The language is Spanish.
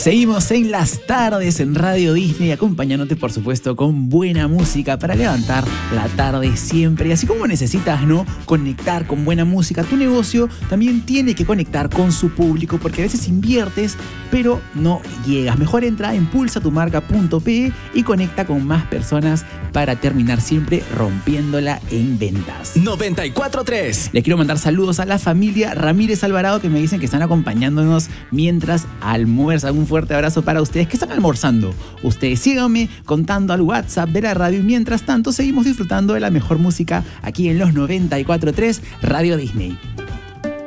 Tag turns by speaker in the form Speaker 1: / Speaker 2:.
Speaker 1: Seguimos en las tardes en Radio Disney, acompañándote por supuesto con buena música para levantar la tarde siempre. Y así como necesitas, ¿no?, conectar con buena música, tu negocio también tiene que conectar con su público, porque a veces inviertes pero no llegas. Mejor entra a impulsatumarca.pe y conecta con más personas para terminar siempre rompiéndola en ventas.
Speaker 2: 94.3.
Speaker 1: Les quiero mandar saludos a la familia Ramírez Alvarado, que me dicen que están acompañándonos mientras almuerzan. Un fuerte abrazo para ustedes. ¿Qué están almorzando? Ustedes síganme contando al WhatsApp de la radio y mientras tanto seguimos disfrutando de la mejor música aquí en los 94.3 Radio Disney.